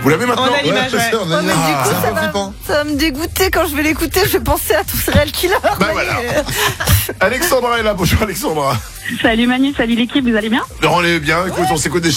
Vous l'avez maintenant? On a l'image, ouais. On a Oh, mais l'image. du coup, C'est un ça peu va flippant. me dégoûter quand je vais l'écouter. Je vais penser à ton serial killer. Bah voilà. Alexandra est là. Bonjour Alexandra. Salut Manu, salut l'équipe, vous allez bien? On est bien. Écoute, on s'écoute des